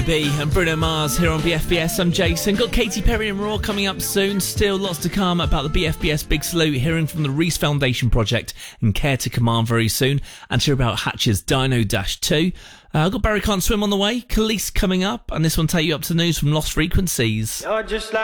B and Bruno Mars here on BFBS. I'm Jason. Got Katy Perry and Raw coming up soon. Still lots to come about the BFBS Big Salute, hearing from the Reese Foundation Project and Care to Command very soon, and hear about Hatch's Dino Dash 2. I've got Barry Can't Swim on the way, Khalees coming up, and this one take you up to the news from Lost Frequencies. You're just like